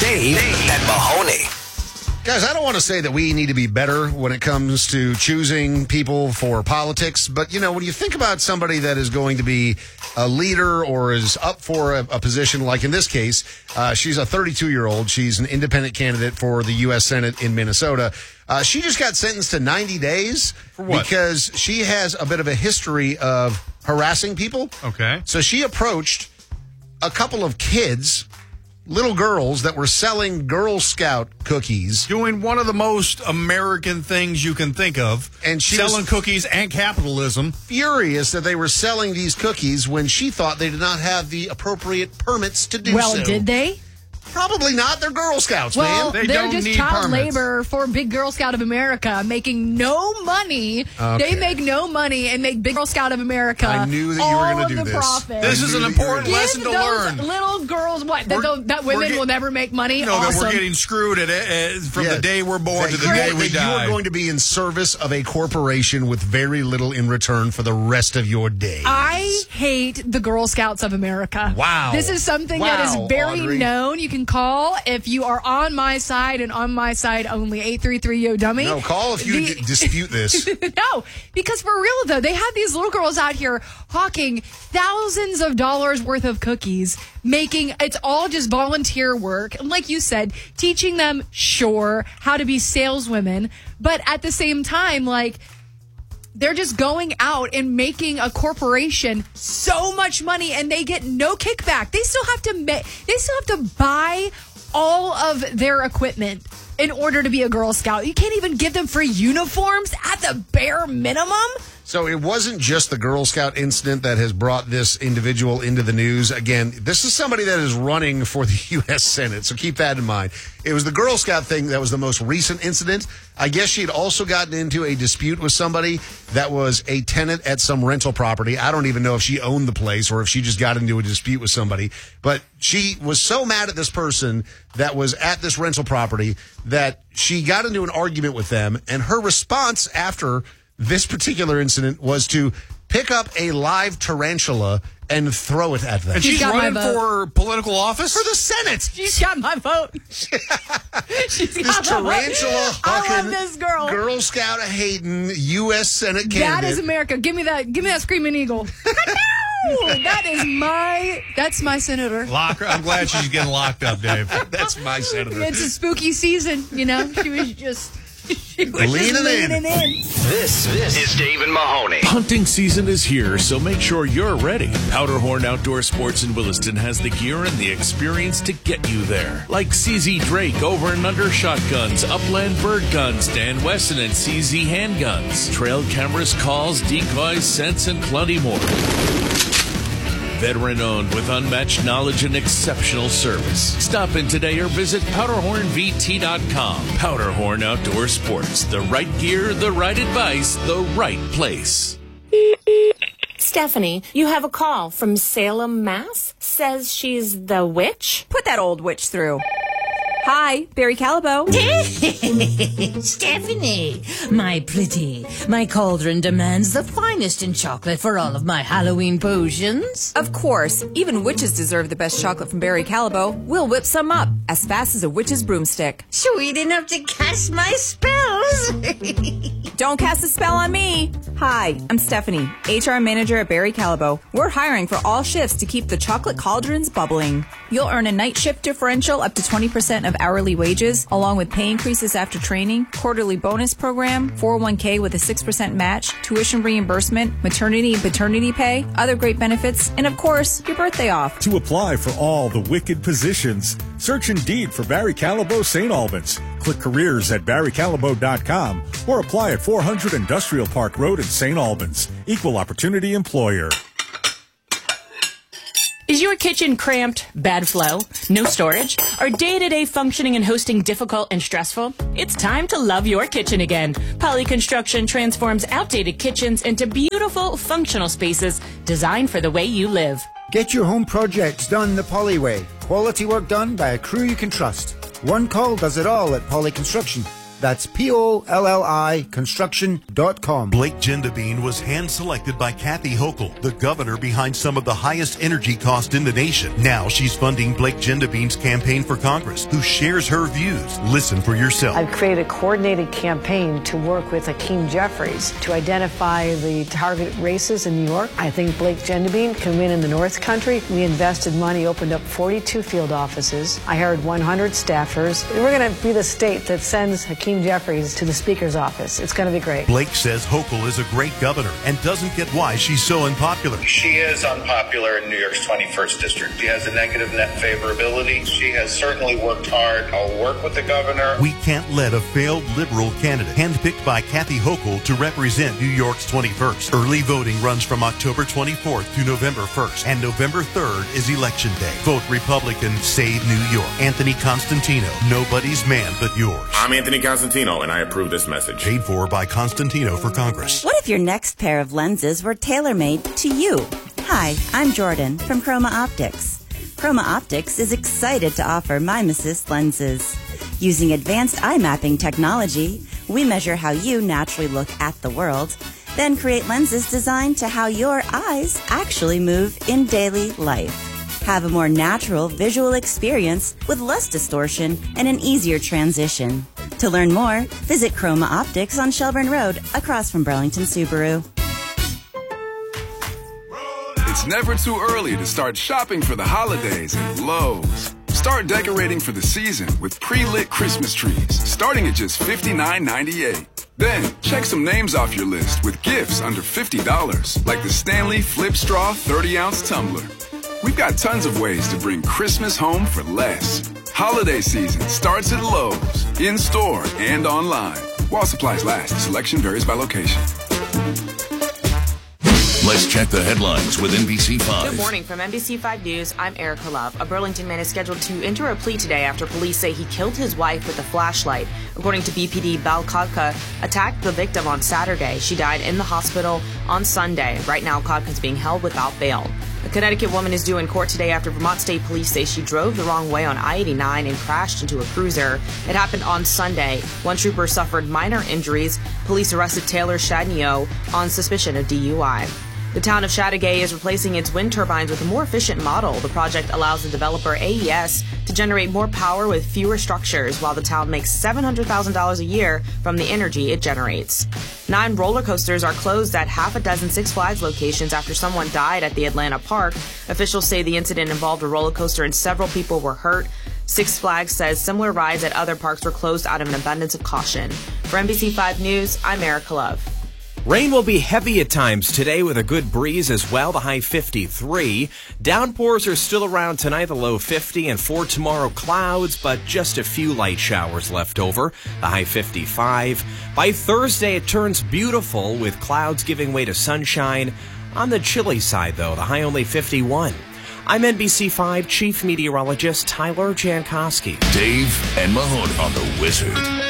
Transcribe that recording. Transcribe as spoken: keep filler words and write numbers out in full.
Dave and Mahoney. Guys, I don't want to say that we need to be better when it comes to choosing people for politics, but, you know, when you think about somebody that is going to be a leader or is up for a, a position, like in this case, uh, she's a thirty-two-year-old. She's an independent candidate for the U S Senate in Minnesota. Uh, she just got sentenced to ninety days For what? because she has a bit of a history of harassing people. Okay. So she approached a couple of kids, little girls that were selling Girl Scout cookies. Doing one of the most American things you can think of. And she selling was cookies and capitalism. Furious that they were selling these cookies when she thought they did not have the appropriate permits to do well, so. Well, did they? Probably not. They're Girl Scouts, well, man. They they're don't just need child permits. labor for Big Girl Scout of America, making no money. Okay. They make no money and make Big Girl Scout of America I knew that you all were going of to do the this. profit. This I is knew an that you were important gonna- lesson Give to those learn. little girls what? That, We're- those- that we're women get- will never make money? No, awesome. that we're getting screwed at, uh, from Yeah. the day we're born That to the you- day we that You die. are going to be in service of a corporation with very little in return for the rest of your days. I hate the Girl Scouts of America. Wow. This is something that Wow, is very Audrey. known. You can call if you are on my side and on my side only. eight three three Yo Dummy. No, call if you The- d- dispute this. No, because for real though, they have these little girls out here hawking thousands of dollars worth of cookies, making it's all just volunteer work. And like you said, teaching them, sure, how to be saleswomen, but at the same time, like, they're just going out and making a corporation so much money and they get no kickback. They still have to ma- they still have to buy all of their equipment in order to be a Girl Scout. You can't even give them free uniforms at the bare minimum. So it wasn't just the Girl Scout incident that has brought this individual into the news. Again, this is somebody that is running for the U S Senate, so keep that in mind. It was the Girl Scout thing that was the most recent incident. I guess she had also gotten into a dispute with somebody that was a tenant at some rental property. I don't even know if she owned the place or if she just got into a dispute with somebody. But she was so mad at this person that was at this rental property that she got into an argument with them, and her response after this particular incident was to pick up a live tarantula and throw it at them. And She's she's got my running vote. for political office? For the Senate. She's got my vote. She's This got my tarantula vote. I love hucking this girl. Girl Scout Hayden, U S Senate candidate. That is America. Give me that. Give me that screaming eagle. No, that is my. That's my senator. Lock her. I'm glad she's getting locked up, Dave. That's my senator. It's a spooky season, you know. She was just. She was Leaning just in. leaning in. This, this is Dave and Mahoney. Hunting season is here, so make sure you're ready. Powderhorn Outdoor Sports in Williston has the gear and the experience to get you there. Like C Z Drake over and under shotguns, Upland bird guns, Dan Wesson and C Z handguns, trail cameras, calls, decoys, scents, and plenty more. Veteran owned with unmatched knowledge and exceptional service. Stop in today or visit powderhorn v t dot com. Powderhorn Outdoor Sports. The right gear, the right advice, the right place. Stephanie, you have a call from Salem, Mass. Says she's the witch. Put that old witch through. Hi, Barry Callebaut. Stephanie, my pretty, my cauldron demands the finest in chocolate for all of my Halloween potions. Of course, even witches deserve the best chocolate from Barry Callebaut. We'll whip some up as fast as a witch's broomstick. Sweet enough to cast my spells. Don't cast a spell on me. Hi, I'm Stephanie, H R manager at Barry Callebaut. We're hiring for all shifts to keep the chocolate cauldrons bubbling. You'll earn a night shift differential up to twenty percent of hourly wages, along with pay increases after training, quarterly bonus program, four oh one k with a six percent match, tuition reimbursement, maternity and paternity pay, other great benefits, and of course, your birthday off. To apply for all the wicked positions, search Indeed for Barry Callebaut Saint Albans. Click careers at barry callebaut dot com or apply at four hundred Industrial Park Road in Saint Albans. Equal opportunity employer. Is your kitchen cramped, bad flow, no storage, or day-to-day functioning and hosting difficult and stressful? It's time to love your kitchen again. Poly Construction transforms outdated kitchens into beautiful, functional spaces designed for the way you live. Get your home projects done the Poly way. Quality work done by a crew you can trust. One call does it all at Poly Construction. That's P O L L I construction dot com. Blake Gendabine was hand-selected by Kathy Hochul, the governor behind some of the highest energy costs in the nation. Now she's funding Blake Gendabine's campaign for Congress, who shares her views. Listen for yourself. I've created a coordinated campaign to work with Hakeem Jeffries to identify the target races in New York. I think Blake Gendabine can win in the North Country. We invested money, opened up forty-two field offices. I hired one hundred staffers. We're going to be the state that sends Hakeem Jeffries to the Speaker's office. It's going to be great. Blake says Hochul is a great governor and doesn't get why she's so unpopular. She is unpopular in New York's twenty-first district. She has a negative net favorability. She has certainly worked hard. I'll work with the governor. We can't let a failed liberal candidate, handpicked by Kathy Hochul to represent New York's twenty-first. Early voting runs from October twenty-fourth to November first, and November third is Election Day. Vote Republican, save New York. Anthony Constantino, nobody's man but yours. I'm Anthony Constantino, and I approve this message. Paid for by Constantino for Congress. What if your next pair of lenses were tailor-made to you? Hi, I'm Jordan from Chroma Optics. Chroma Optics is excited to offer Mimesis lenses. Using advanced eye mapping technology, we measure how you naturally look at the world, then create lenses designed to how your eyes actually move in daily life. Have a more natural visual experience with less distortion and an easier transition. To learn more, visit Chroma Optics on Shelburne Road, across from Burlington Subaru. It's never too early to start shopping for the holidays at Lowe's. Start decorating for the season with pre-lit Christmas trees, starting at just fifty-nine ninety-eight. Then, check some names off your list with gifts under fifty dollars, like the Stanley Flip Straw thirty ounce tumbler. We've got tons of ways to bring Christmas home for less. Holiday season starts at Lowe's, in-store and online. While supplies last, selection varies by location. Let's check the headlines with N B C five. Good morning from N B C five News. I'm Erica Love. A Burlington man is scheduled to enter a plea today after police say he killed his wife with a flashlight. According to B P D, Balkadka attacked the victim on Saturday. She died in the hospital on Sunday. Right now, Kadka is being held without bail. A Connecticut woman is due in court today after Vermont State Police say she drove the wrong way on I eighty-nine and crashed into a cruiser. It happened on Sunday. One trooper suffered minor injuries. Police arrested Taylor Shadnio on suspicion of D U I. The town of Chateauguay is replacing its wind turbines with a more efficient model. The project allows the developer A E S to generate more power with fewer structures, while the town makes seven hundred thousand dollars a year from the energy it generates. Nine roller coasters are closed at half a dozen Six Flags locations after someone died at the Atlanta park. Officials say the incident involved a roller coaster and several people were hurt. Six Flags says similar rides at other parks were closed out of an abundance of caution. For N B C five News, I'm Erica Love. Rain will be heavy at times today with a good breeze as well, the high fifty-three. Downpours are still around tonight, the low fifty, and for tomorrow, clouds, but just a few light showers left over, the high fifty-five. By Thursday, it turns beautiful with clouds giving way to sunshine. On the chilly side, though, the high only fifty-one. I'm N B C five Chief Meteorologist Tyler Jankowski. Dave and Mahoney on the Wizard.